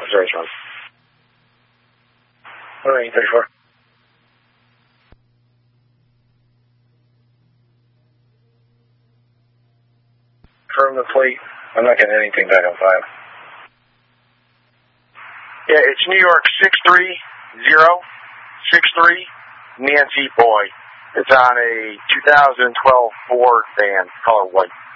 Missouri, John. 134. Confirm the plate. I'm not getting anything back on 5. Yeah, it's New York 63063 Nancy Boy. It's on a 2012 Ford van, color white.